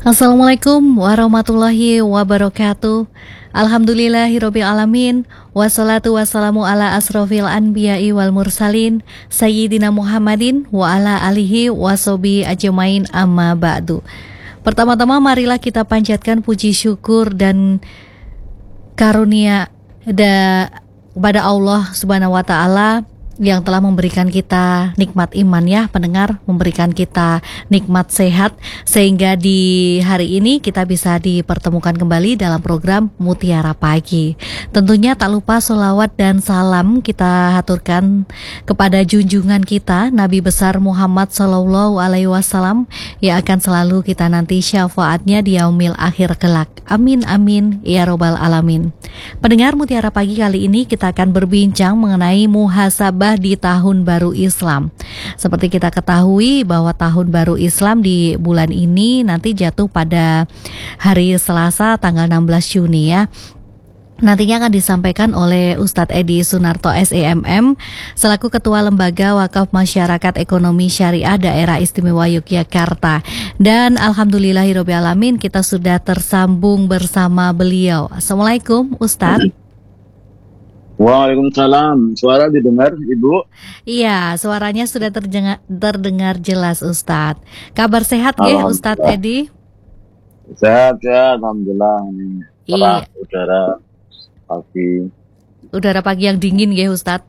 Assalamualaikum warahmatullahi wabarakatuh. Alhamdulillahirabbil alamin. Wassalatu wassalamu ala asrofil anbiya'i wal mursalin Sayyidina Muhammadin wa ala alihi wasobi ajmain amma ba'du. Pertama-tama marilah kita panjatkan puji syukur dan karunia kepada Allah Subhanahu wa taala yang telah memberikan kita nikmat iman, ya pendengar, memberikan kita nikmat sehat sehingga di hari ini kita bisa dipertemukan kembali dalam program Mutiara Pagi. Tentunya tak lupa sholawat dan salam kita haturkan kepada junjungan kita Nabi besar Muhammad Sallallahu Alaihi Wasallam yang akan selalu kita nanti syafaatnya di yaumil akhir kelak. Amin amin ya robbal alamin. Pendengar Mutiara Pagi, kali ini kita akan berbincang mengenai muhasabah di tahun baru Islam. Seperti kita ketahui bahwa tahun baru Islam di bulan ini nanti jatuh pada hari Selasa tanggal 16 Juni ya. Nantinya akan disampaikan oleh Ustadz Edi Sunarto SEMM selaku Ketua Lembaga Wakaf Masyarakat Ekonomi Syariah Daerah Istimewa Yogyakarta. Dan alhamdulillahirabbil alamin kita sudah tersambung bersama beliau. Assalamualaikum Ustadz. Waalaikumsalam. Suara didengar, Ibu? Iya, suaranya sudah terdengar jelas Ustadz. Kabar sehat ya Ustadz Edi? Sehat ya, alhamdulillah. Iya. Udara pagi. Udara pagi yang dingin ya Ustadz.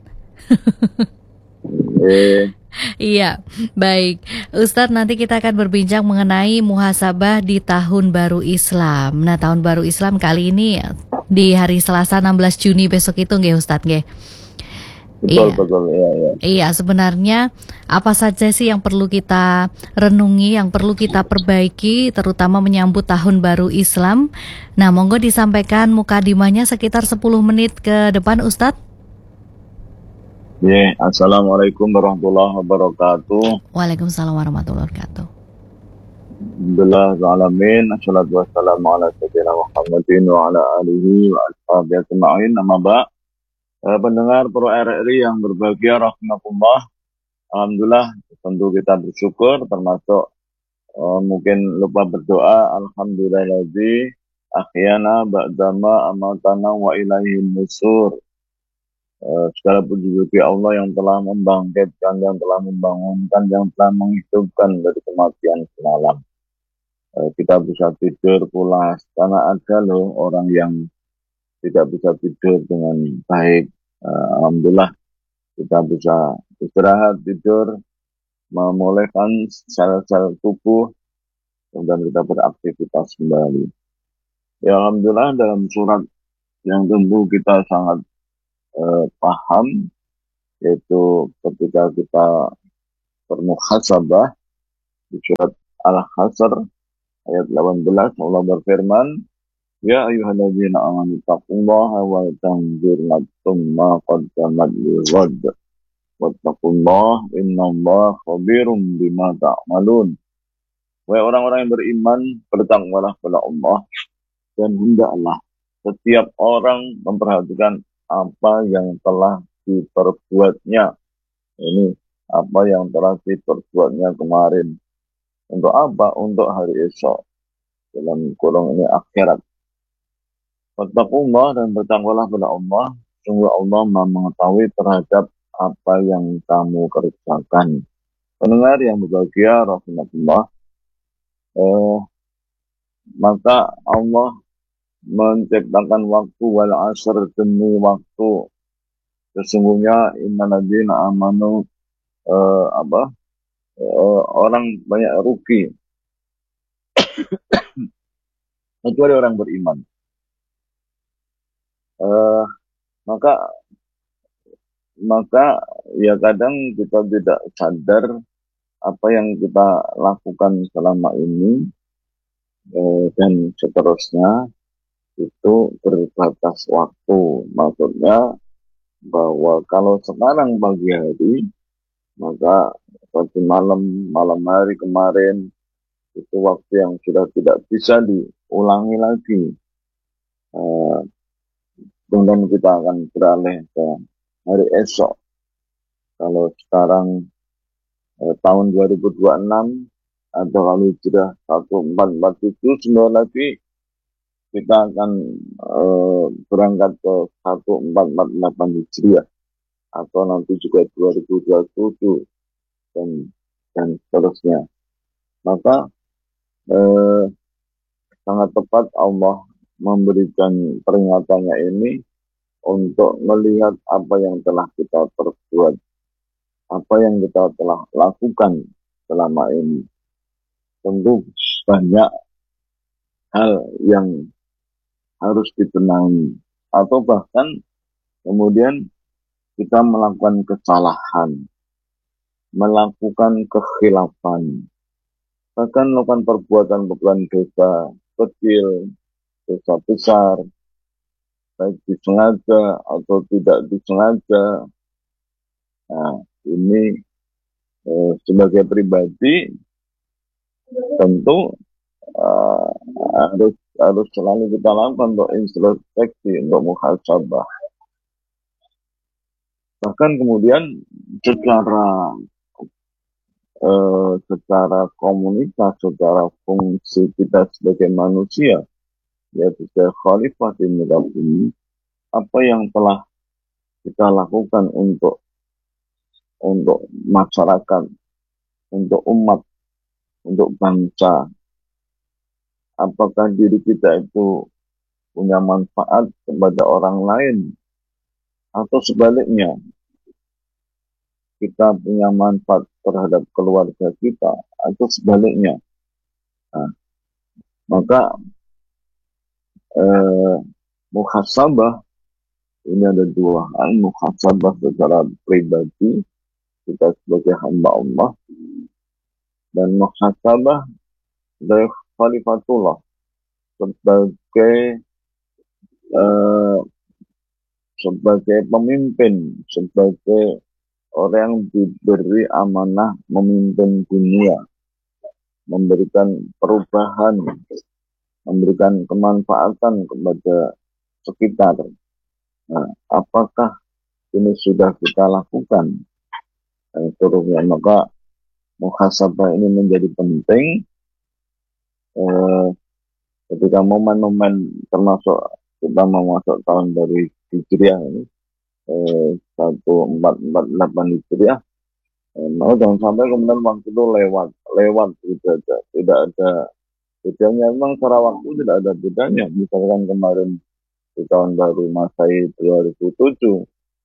Iya, baik. Ustadz, nanti kita akan berbincang mengenai muhasabah di tahun baru Islam. Nah, tahun baru Islam kali ini di hari Selasa 16 Juni besok itu nggih Ustadz nggih. Betul, iya. Iya, sebenarnya apa saja sih yang perlu kita renungi, yang perlu kita perbaiki, terutama menyambut tahun baru Islam. Nah, monggo disampaikan mukadimahnya sekitar 10 menit ke depan Ustadz. Ya, assalamualaikum warahmatullahi wabarakatuh. Waalaikumsalam warahmatullahi wabarakatuh. Alhamdulillah alamin. Assalatu wassalamu ala sayyidina Muhammadin wa ala alihi wa ashabihi ajma'in. Nama ba'd. Pendengar Pro RRI yang berbahagia rahimakumullah. Alhamdulillah, tentu kita bersyukur, termasuk mungkin lupa berdoa. Alhamdulillahi ahyana ba'dama amatana wa ilaihin nusur. Segala puji bagi Allah yang telah membangkitkan, yang telah membangunkan, yang telah menghidupkan dari kematian semalam. Kita bisa tidur pulas, karena ada loh orang yang tidak bisa tidur dengan baik. Alhamdulillah kita bisa istirahat, tidur, memulihkan sel-sel tubuh, kemudian kita beraktivitas kembali. Ya Alhamdulillah, dalam surat yang tentu kita sangat paham, yaitu ketika kita bermuhasabah di surat Al-Hasr ayat 18, Allah berfirman, ya ayyuhalladzina amanu taqullaha wa tanzur nafsum ma qaddamat lighad wattaqullaha innallaha khabirum bima ta'malun. Wahai orang-orang yang beriman, bertakwalah kepada Allah dan hendaklah setiap orang memperhatikan apa yang telah diperbuatnya. Ini apa yang telah diperbuatnya kemarin. Untuk apa? Untuk hari esok. Dalam kurung ini akhirat. Wattaqullah, dan bertakwalah kepada Allah. Sungguh Allah Maha mengetahui terhadap apa yang kamu kerjakan. Pendengar yang berbahagia rahimakumullah, maka Allah menciptakan waktu, wal asr, demi waktu. Sesungguhnya innalladzina amanu orang banyak rugi kecuali orang beriman. Maka ya kadang kita tidak sadar apa yang kita lakukan selama ini dan seterusnya itu berbatas waktu. Maksudnya bahwa kalau sekarang pagi hari, maka pada malam hari kemarin itu waktu yang sudah tidak bisa diulangi lagi. Kemudian kita akan beralih ke hari esok. Kalau sekarang tahun 2026 atau kalau hijrah 1447 sebentar lagi kita akan berangkat ke 1448 Hijriah atau nanti juga 2027 dan seterusnya. Maka sangat tepat Allah memberikan peringatannya ini untuk melihat apa yang telah kita perbuat, apa yang kita telah lakukan selama ini. Tentu banyak hal yang harus ditenangi, atau bahkan kemudian kita melakukan kesalahan, melakukan kekhilafan, bahkan melakukan perbuatan-perbuatan dosa kecil, dosa besar, baik disengaja atau tidak disengaja. Nah, ini sebagai pribadi tentu harus selalu kita lakukan untuk introspeksi, untuk muhasabah. Bahkan kemudian secara komunitas, secara fungsi kita sebagai manusia, yaitu sebagai khalifah di muka bumi, apa yang telah kita lakukan untuk masyarakat, untuk umat, untuk bangsa. Apakah diri kita itu punya manfaat kepada orang lain, atau sebaliknya kita punya manfaat terhadap keluarga kita, atau sebaliknya. Nah, maka muhasabah ini ada dua hal: muhasabah secara pribadi kita sebagai hamba Allah, dan muhasabah dari khalifatullah sebagai pemimpin, sebagai orang yang diberi amanah memimpin dunia, memberikan perubahan, memberikan kemanfaatan kepada sekitar. Nah, apakah ini sudah kita lakukan? Seterusnya, maka muhasabah ini menjadi penting ketika momen-momen, termasuk kita mau masuk tahun dari Hijriah ini 1448 Hijriah. Jangan sampai kemudian waktu itu lewat gitu aja, tidak ada bedanya. Memang secara waktu tidak ada bedanya. Misalkan kemarin di tahun baru Masehi 2007,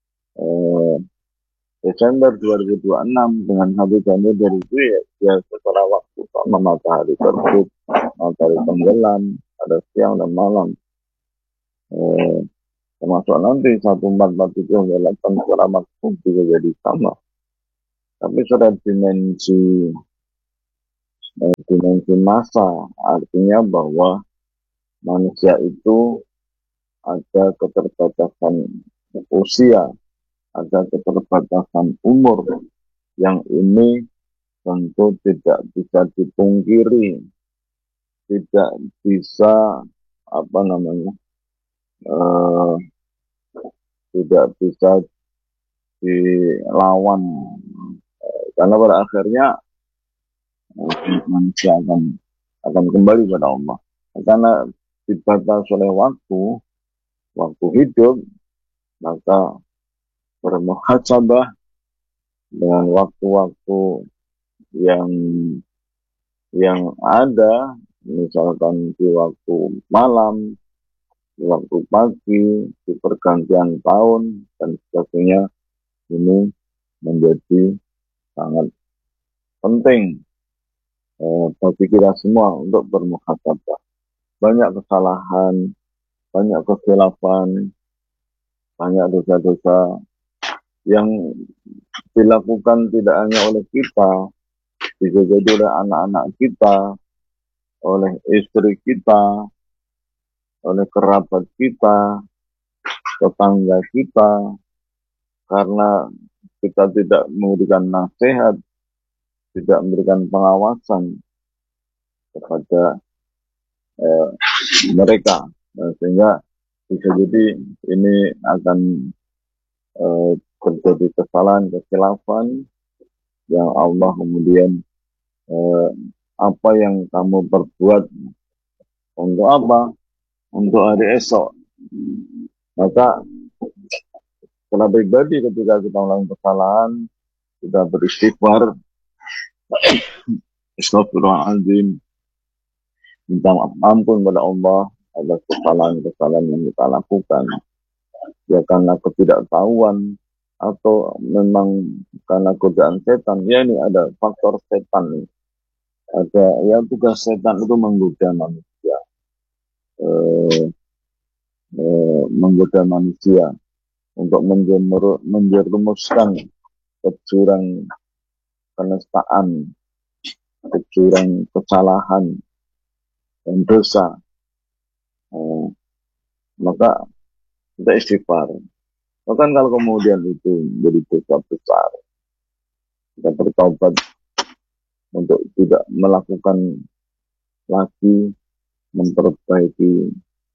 Desember 2026 dengan 1 Januari 2000, ya secara waktu sama, matahari terbit, matahari tenggelam, ada siang dan malam. Termasuk nanti 1447 secara waktu juga jadi sama. Tapi secara dimensi masa, artinya bahwa manusia itu ada keterbatasan usia, ada keterbatasan umur, yang ini tentu tidak bisa dipungkiri, tidak bisa tidak bisa dilawan, karena pada akhirnya manusia akan kembali kepada Allah. Karena dibatasi oleh waktu hidup, maka bermuhasabah dengan waktu-waktu yang ada, misalkan di waktu malam, di waktu pagi, di pergantian tahun dan sebagainya, ini menjadi sangat penting bagi kita semua untuk bermuhasabah. Banyak kesalahan, banyak kekhilafan, banyak dosa-dosa yang dilakukan tidak hanya oleh kita, bisa jadi oleh anak-anak kita, oleh istri kita, oleh kerabat kita, tetangga kita, karena kita tidak memberikan nasihat, tidak memberikan pengawasan kepada mereka. Sehingga bisa jadi ini akan terjadi kesalahan, kekhilafan yang Allah kemudian apa yang kamu perbuat untuk apa? Untuk hari esok. Maka secara pribadi ketika kita melakukan kesalahan, kita beristighfar, astagfirullahaladzim, minta ampun kepada Allah atas kesalahan-kesalahan yang kita lakukan. Ya karena ketidaktahuan atau memang karena godaan setan. Ya ini ada faktor setan. Ada ya tugas setan itu menggoda manusia. Menggoda manusia untuk menjerumuskan ke jurang kenestaan, ke jurang kesalahan dan dosa. Maka kita istighfar. Bahkan kalau kemudian itu menjadi dosa besar, kita bertobat untuk tidak melakukan lagi, memperbaiki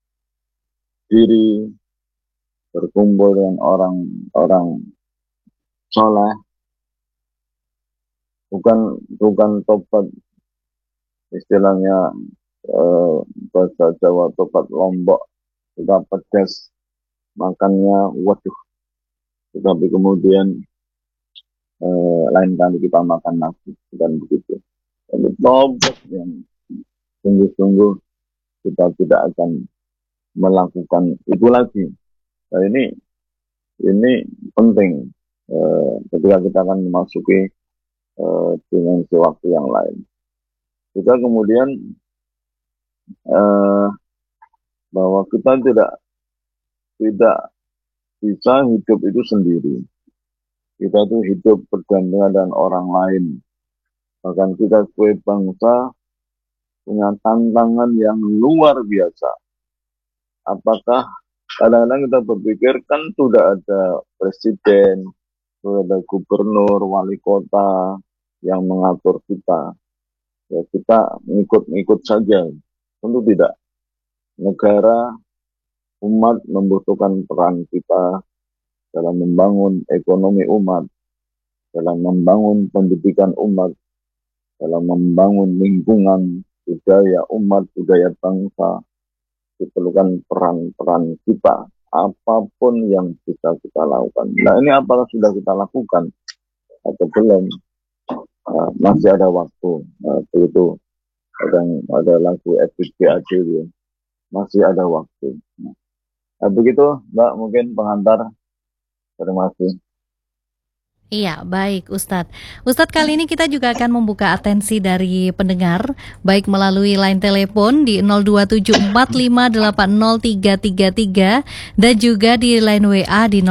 diri, berkumpul dengan orang-orang soleh, bukan tobat istilahnya bahasa Jawa tobat Lombok, kita pedas makannya, waduh, tetapi kemudian lain kali kita makan nasi, bukan begitu. Jadi tobat yang sungguh-sungguh kita tidak akan melakukan itu lagi. Nah ini penting ketika kita akan memasuki dimensi waktu yang lain. Kita kemudian bahwa kita tidak bisa hidup itu sendiri. Kita itu hidup bergandengan dengan orang lain. Bahkan kita sebagai bangsa punya tantangan yang luar biasa. Apakah kadang-kadang kita berpikir kan sudah ada presiden, sudah ada gubernur, wali kota yang mengatur kita. Ya kita ngikut-ngikut saja. Tentu tidak. Negara, umat membutuhkan peran kita dalam membangun ekonomi umat, dalam membangun pendidikan umat, dalam membangun lingkungan, budaya umat, budaya bangsa. Diperlukan peran-peran kita, apapun yang bisa kita lakukan. Nah ini apakah sudah kita lakukan atau belum? Masih ada waktu. Begitu ada lagu FBGAD ya. Masih ada waktu. Nah, begitu Mbak, mungkin pengantar. Terima kasih. Iya, baik Ustadz. Ustadz, kali ini kita juga akan membuka atensi dari pendengar, baik melalui line telepon di 02745803333 dan juga di line WA di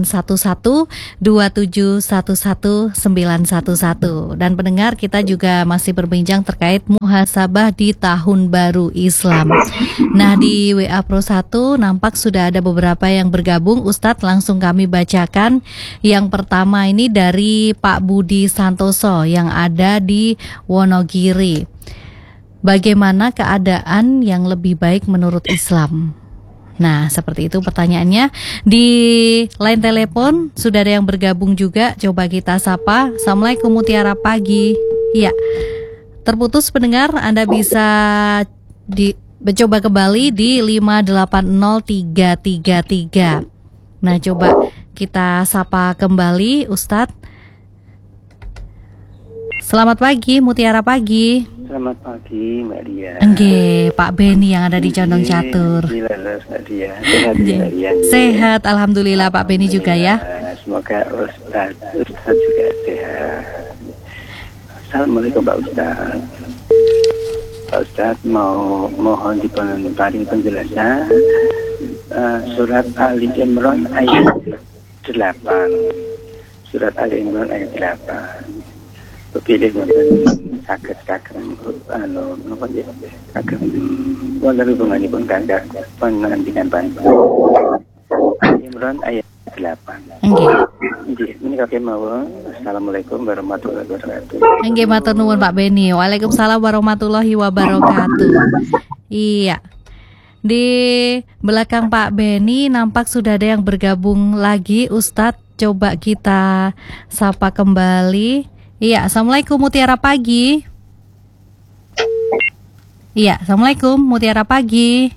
081127119111. Dan pendengar, kita juga masih berbincang terkait muhasabah di tahun baru Islam. Nah, di WA Pro 1 nampak sudah ada beberapa yang bergabung. Ustadz, langsung kami bacakan. Yang pertama ini dari Pak Budi Santoso yang ada di Wonogiri. Bagaimana keadaan yang lebih baik menurut Islam? Nah, seperti itu pertanyaannya. Di line telepon sudah ada yang bergabung juga. Coba kita sapa. Assalamualaikum, Mutiara Pagi. Iya, terputus pendengar. Anda bisa mencoba kembali di 580333. Nah, coba kita sapa kembali Ustadz. Selamat pagi, Mutiara Pagi. Selamat pagi, Mbak Dia. Enggak, Pak Beni yang ada di Condong Catur. Mbak Dia. Sehat, Mbak Dia. Sehat, alhamdulillah Pak Beni juga ya. Semoga Ustaz juga sehat. Assalamualaikum Pak Ustaz. Pak Ustaz mohon diparing penjelasan surat Ali Imran ayat 8. Surat Ali Imran ayat 8. Pilih saged kagem napa ya kagem wonten hubunganipun kangge pangandikan panjenengan. Imran ayat 8. Nggih. Ini kagem mawon. Assalamualaikum warahmatullahi wabarakatuh. Nggih, matur nuwun Pak Beni. Waalaikumsalam warahmatullahi wabarakatuh. Iya. Di belakang Pak Beni nampak sudah ada yang bergabung lagi. Ustadz, coba kita sapa kembali. Iya, Assalamualaikum Mutiara Pagi. Iya, Assalamualaikum, Mutiara Pagi.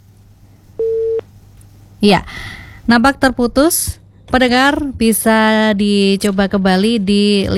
Iya, nampak terputus. Pendengar bisa dicoba kembali di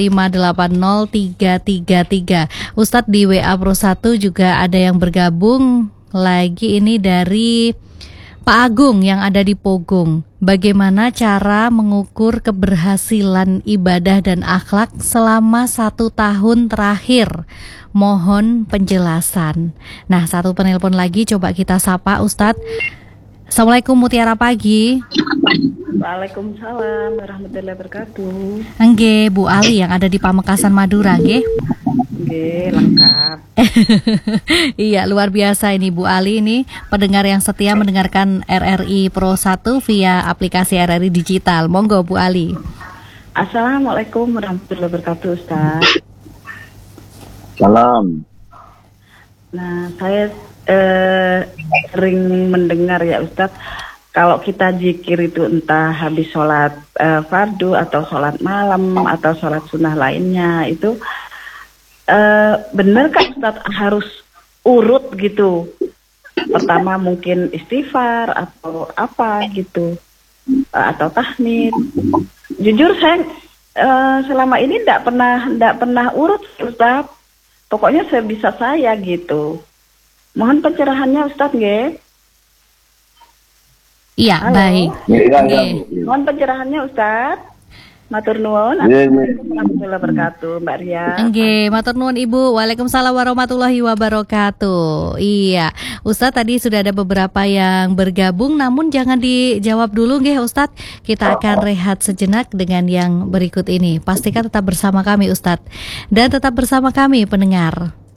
580333. Ustadz di WA Pro 1 juga ada yang bergabung lagi ini dari Pak Agung yang ada di Pogung. Bagaimana cara mengukur keberhasilan ibadah dan akhlak selama 1 tahun terakhir? Mohon penjelasan. Nah, satu penelpon lagi coba kita sapa Ustadz. Assalamualaikum Mutiara Pagi. Waalaikumsalam warahmatullahi wabarakatuh. Nggih, Bu Ali yang ada di Pamekasan Madura, nggih. Nggih, lengkap. Iya, luar biasa ini Bu Ali ini pendengar yang setia mendengarkan RRI Pro 1 via aplikasi RRI Digital. Monggo Bu Ali. Assalamualaikum warahmatullahi wabarakatuh, Ustaz. Salam. Nah, saya sering mendengar ya Ustaz, kalau kita zikir itu entah habis sholat fardu atau sholat malam atau sholat sunnah lainnya itu benar kan Ustaz harus urut gitu? Pertama mungkin istighfar atau apa gitu atau tahmid. Jujur saya selama ini tidak pernah urut Ustaz. Pokoknya sebisa saya gitu. Mohon pencerahannya Ustaz nggih. Iya, Halo. baik. Iya, Nggih. Mohon pencerahannya Ustaz. Matur nuwun. Iya, iya. Assalamualaikum warahmatullahi wabarakatuh, Mbak Ria. Nggih, matur nuwun Ibu. Waalaikumsalam warahmatullahi wabarakatuh. Iya, Ustadz tadi sudah ada beberapa yang bergabung, namun jangan dijawab dulu nggih Ustadz. Kita akan rehat sejenak dengan yang berikut ini. Pastikan tetap bersama kami Ustadz. Dan tetap bersama kami pendengar.